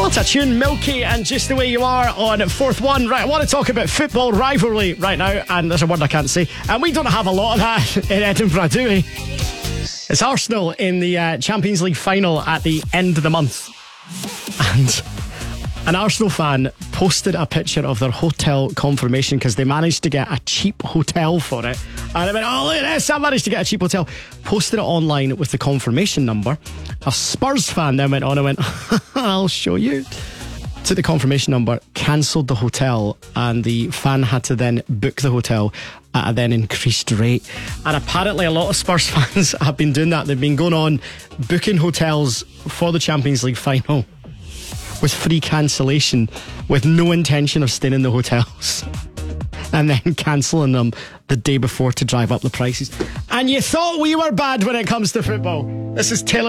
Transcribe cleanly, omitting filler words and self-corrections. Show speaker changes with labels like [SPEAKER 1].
[SPEAKER 1] What a tune, Milky and Just the Way You Are on Fourth One. Right, I want to talk about football rivalry right now, and there's a word I can't say, and we don't have a lot of that in Edinburgh, do we? It's Arsenal in the Champions League final at the end of the month, and an Arsenal fan posted a picture of their hotel confirmation because they managed to get a cheap hotel for it. And I went, oh, look at this, I managed to get a cheap hotel. Posted it online with the confirmation number. A Spurs fan then went on and went, I'll show you. Took the confirmation number, cancelled the hotel, and the fan had to then book the hotel at a then increased rate. And apparently a lot of Spurs fans have been doing that. They've been going on booking hotels for the Champions League final with free cancellation, with no intention of staying in the hotels, and then cancelling them the day before to drive up the prices. And you thought we were bad when it comes to football. This is Taylor